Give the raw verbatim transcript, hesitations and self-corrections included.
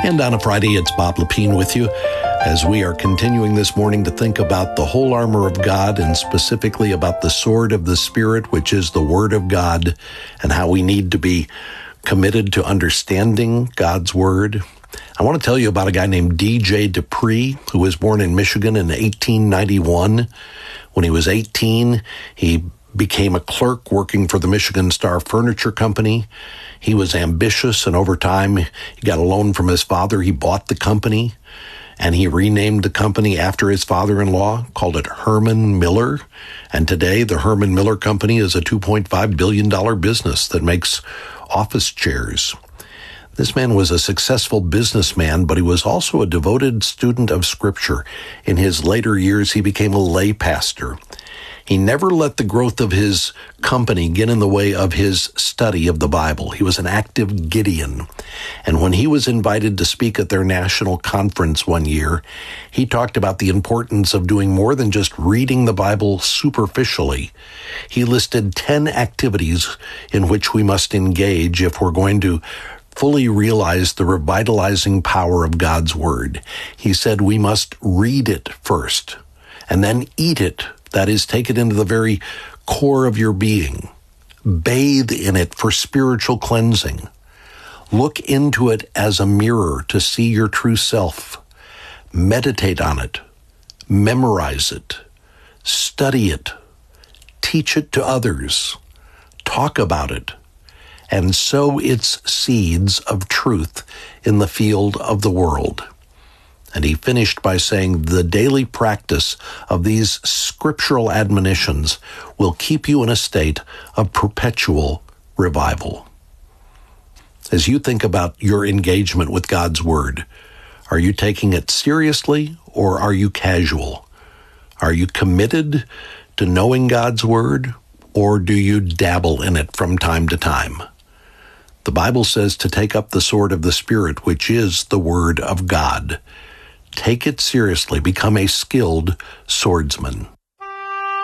And on a Friday, it's Bob Lepine with you as we are continuing this morning to think about the whole armor of God and specifically about the sword of the Spirit, which is the Word of God, and how we need to be committed to understanding God's Word. I want to tell you about a guy named D J Dupree, who was born in Michigan in eighteen ninety-one. When he was eighteen, he became a clerk working for the Michigan Star Furniture Company. He was ambitious, and over time, he got a loan from his father. He bought the company, and he renamed the company after his father-in-law, called it Herman Miller. And today, the Herman Miller Company is a two point five billion dollars business that makes office chairs. This man was a successful businessman, but he was also a devoted student of Scripture. In his later years, he became a lay pastor. He never let the growth of his company get in the way of his study of the Bible. He was an active Gideon. And when he was invited to speak at their national conference one year, he talked about the importance of doing more than just reading the Bible superficially. He listed ten activities in which we must engage if we're going to fully realize the revitalizing power of God's Word. He said we must read it first, and then eat it. That is, take it into the very core of your being. Bathe in it for spiritual cleansing. Look into it as a mirror to see your true self. Meditate on it. Memorize it. Study it. Teach it to others. Talk about it. And sow its seeds of truth in the field of the world. And he finished by saying, the daily practice of these scriptural admonitions will keep you in a state of perpetual revival. As you think about your engagement with God's Word, are you taking it seriously or are you casual? Are you committed to knowing God's Word, or do you dabble in it from time to time? The Bible says to take up the sword of the Spirit, which is the Word of God. Take it seriously. Become a skilled swordsman.